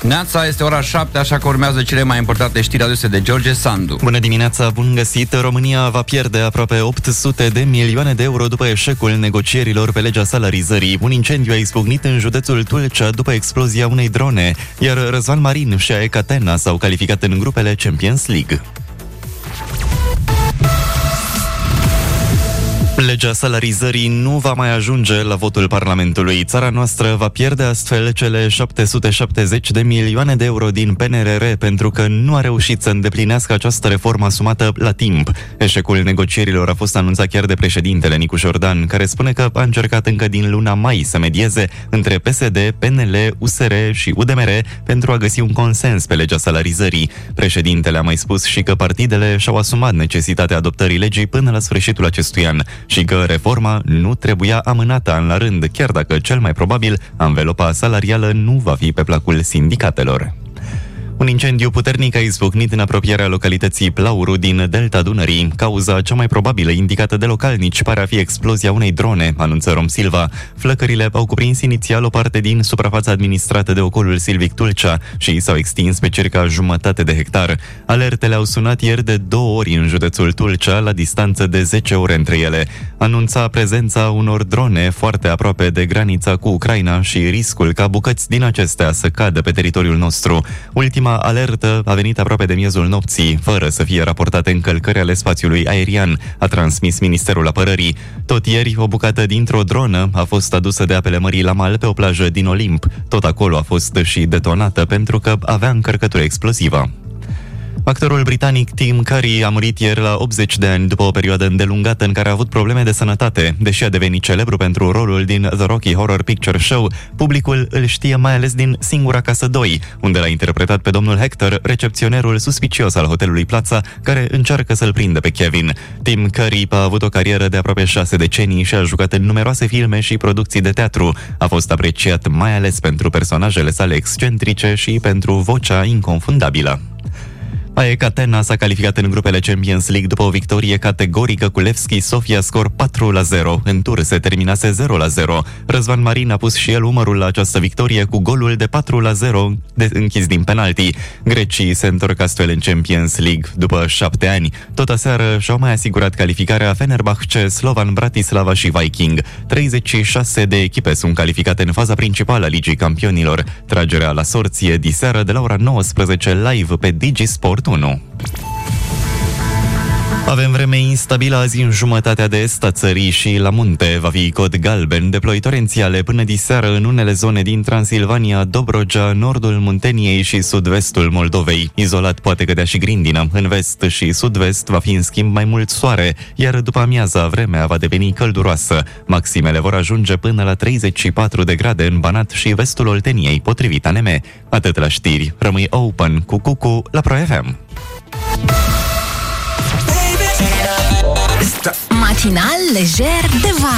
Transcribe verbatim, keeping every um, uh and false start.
Neața, este ora șapte, așa că urmează cele mai importante știri aduse de George Sandu. Bună dimineața, bun găsit! România va pierde aproape opt sute de milioane de euro după eșecul negocierilor pe legea salarizării. Un incendiu a izbucnit în județul Tulcea după explozia unei drone, iar Răzvan Marin și A E C Athena s-au calificat în grupele Champions League. Legea salarizării nu va mai ajunge la votul Parlamentului. Țara noastră va pierde astfel cele șapte sute șaptezeci de milioane de euro din P N R R pentru că nu a reușit să îndeplinească această reformă asumată la timp. Eșecul negocierilor a fost anunțat chiar de președintele Nicu Jordan, care spune că a încercat încă din luna mai să medieze între P S D, P N L, U S R și U D M R pentru a găsi un consens pe legea salarizării. Președintele a mai spus și că partidele și-au asumat necesitatea adoptării legii până la sfârșitul acestui an și că reforma nu trebuia amânată an la rând, chiar dacă cel mai probabil anvelopa salarială nu va fi pe placul sindicatelor. Un incendiu puternic a izbucnit în apropierea localității Plauru din Delta Dunării. Cauza cea mai probabilă indicată de localnici pare a fi explozia unei drone, anunță Rom Silva. Flăcările au cuprins inițial o parte din suprafața administrată de ocolul silvic Tulcea și s-au extins pe circa jumătate de hectar. Alertele au sunat ieri de două ori în județul Tulcea, la distanță de zece ore între ele. Anunța prezența unor drone foarte aproape de granița cu Ucraina și riscul ca bucăți din acestea să cadă pe teritoriul nostru. Ultima alertă a venit aproape de miezul nopții, fără să fie raportate încălcări ale spațiului aerian, a transmis Ministerul Apărării. Tot ieri, o bucată dintr-o dronă a fost adusă de apele Mării la mal pe o plajă din Olimp. Tot acolo a fost și detonată pentru că avea încărcătură explozivă. Actorul britanic Tim Curry a murit ieri la optzeci de ani după o perioadă îndelungată în care a avut probleme de sănătate. Deși a devenit celebru pentru rolul din The Rocky Horror Picture Show, publicul îl știe mai ales din Singura Casă doi, unde l-a interpretat pe domnul Hector, recepționerul suspicios al hotelului Plaza, care încearcă să-l prindă pe Kevin. Tim Curry a avut o carieră de aproape șase decenii și a jucat în numeroase filme și producții de teatru. A fost apreciat mai ales pentru personajele sale excentrice și pentru vocea inconfundabilă. A E C Athena s-a calificat în grupele Champions League după o victorie categorică cu Levski Sofia, scor patru la zero. În tur se terminase zero la zero. Răzvan Marin a pus și el umărul la această victorie cu golul de patru la zero de închis din penalti. Grecii se întorc astfel în Champions League după șapte ani. Tot aseară și-au mai asigurat calificarea Fenerbahce, Slovan Bratislava și Viking. treizeci și șase de echipe sunt calificate în faza principală a Ligii Campionilor. Tragerea la sorție diseară de la ora nouăsprezece live pe DigiSport unu. Avem vreme instabilă azi în jumătatea de est a țării și la munte. Va fi cod galben de ploi torențiale până diseară în unele zone din Transilvania, Dobrogea, nordul Munteniei și sud-vestul Moldovei. Izolat poate cădea și grindină. În vest și sud-vest va fi în schimb mai mult soare, iar după amiaza vremea va deveni călduroasă. Maximele vor ajunge până la treizeci și patru de grade în Banat și vestul Olteniei, potrivit A N M. Atât la știri. Rămâi open cu Cucu la Pro F M. Matinal lejer de vară.